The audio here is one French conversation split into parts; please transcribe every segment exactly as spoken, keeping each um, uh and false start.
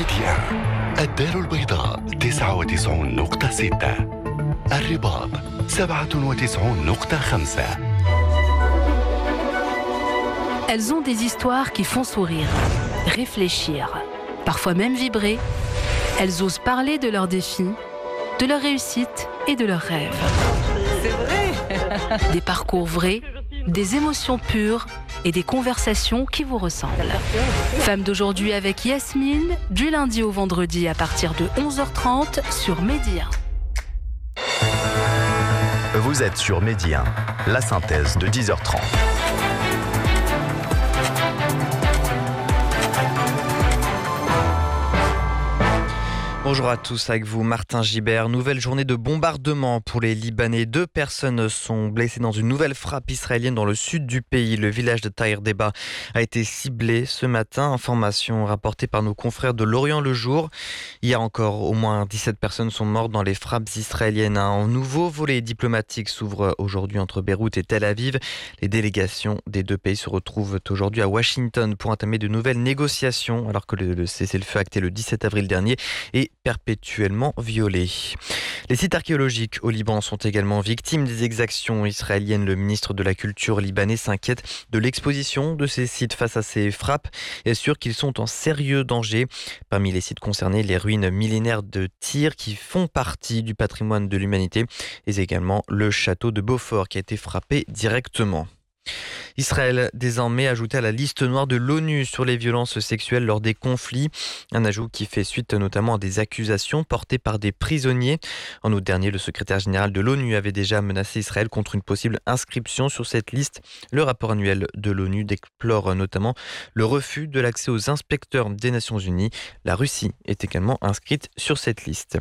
ميديا الدار البيضاء تسعة وتسعون نقطة ستة، الرباط سبعة وتسعون نقطة خمسة. Elles ont des histoires qui font sourire, réfléchir, parfois même vibrer. Elles osent parler de leurs défis, de leurs réussites et de leurs rêves. C'est vrai. Des parcours vrais, des émotions pures et des conversations qui vous ressemblent. Femmes d'aujourd'hui avec Yasmine, du lundi au vendredi à partir de onze heures trente sur Média. Vous êtes sur Média, la synthèse de dix heures trente. Bonjour à tous, avec vous Martin Gibert. Nouvelle journée de bombardement pour les Libanais. Deux personnes sont blessées dans une nouvelle frappe israélienne dans le sud du pays. Le village de Taïr Deba a été ciblé ce matin. Information rapportée par nos confrères de L'Orient le Jour. Hier encore, au moins dix-sept personnes sont mortes dans les frappes israéliennes. Un nouveau volet diplomatique s'ouvre aujourd'hui entre Beyrouth et Tel Aviv. Les délégations des deux pays se retrouvent aujourd'hui à Washington pour entamer de nouvelles négociations alors que le cessez-le-feu acté le dix-sept avril dernier est perpétuellement violé. Les sites archéologiques au Liban sont également victimes des exactions israéliennes. Le ministre de la Culture libanais s'inquiète de l'exposition de ces sites face à ces frappes et assure qu'ils sont en sérieux danger. Parmi les sites concernés, les ruines millénaires de Tyr qui font partie du patrimoine de l'humanité et également le château de Beaufort qui a été frappé directement. Israël, désormais ajouté à la liste noire de l'ONU sur les violences sexuelles lors des conflits. Un ajout qui fait suite notamment à des accusations portées par des prisonniers. En août dernier, le secrétaire général de l'ONU avait déjà menacé Israël contre une possible inscription sur cette liste. Le rapport annuel de l'ONU déplore notamment le refus de l'accès aux inspecteurs des Nations Unies. La Russie est également inscrite sur cette liste.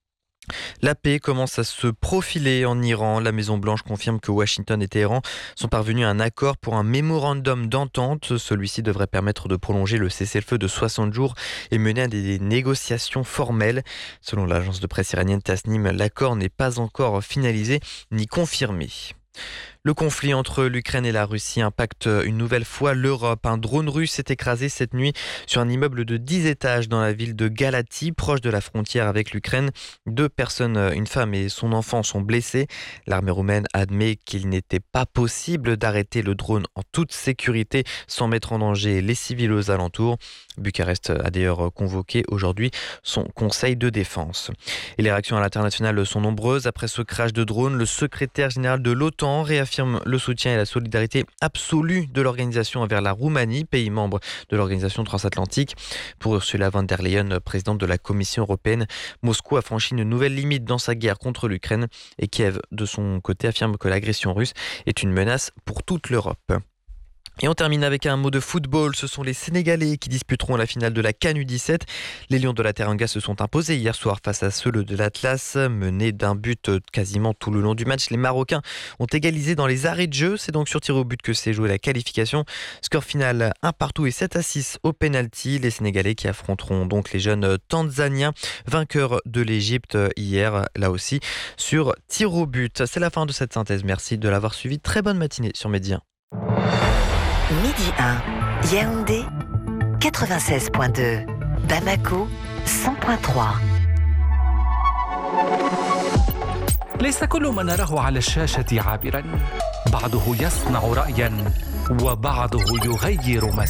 La paix commence à se profiler en Iran. La Maison-Blanche confirme que Washington et Téhéran sont parvenus à un accord pour un mémorandum d'entente. Celui-ci devrait permettre de prolonger le cessez-le-feu de soixante jours et mener à des négociations formelles. Selon l'agence de presse iranienne Tasnim, l'accord n'est pas encore finalisé ni confirmé. Le conflit entre l'Ukraine et la Russie impacte une nouvelle fois l'Europe. Un drone russe s'est écrasé cette nuit sur un immeuble de dix étages dans la ville de Galati, proche de la frontière avec l'Ukraine. Deux personnes, une femme et son enfant, sont blessées. L'armée roumaine admet qu'il n'était pas possible d'arrêter le drone en toute sécurité sans mettre en danger les civils aux alentours. Bucarest a d'ailleurs convoqué aujourd'hui son conseil de défense. Et les réactions à l'international sont nombreuses. Après ce crash de drone, le secrétaire général de l'OTAN réaffirme le soutien et la solidarité absolue de l'organisation envers la Roumanie, pays membre de l'organisation transatlantique. Pour Ursula von der Leyen, présidente de la Commission européenne, Moscou a franchi une nouvelle limite dans sa guerre contre l'Ukraine et Kiev, de son côté, affirme que l'agression russe est une menace pour toute l'Europe. Et on termine avec un mot de football. Ce sont les Sénégalais qui disputeront la finale de la CAN U dix-sept. Les Lions de la Teranga se sont imposés hier soir face à ceux de l'Atlas. Menés d'un but quasiment tout le long du match, les Marocains ont égalisé dans les arrêts de jeu. C'est donc sur tir au but que s'est jouée la qualification. Score final un partout et sept à six au pénalty. Les Sénégalais qui affronteront donc les jeunes Tanzaniens, vainqueurs de l'Égypte hier, là aussi, sur tir au but. C'est la fin de cette synthèse. Merci de l'avoir suivi. Très bonne matinée sur Média. Midi un, Yaoundé quatre-vingt-seize point deux, Bamako cent point trois. ليس كل ما نراه على الشاشة عابرا، بعضه يصنع رأيا وبعضه يغير مسار.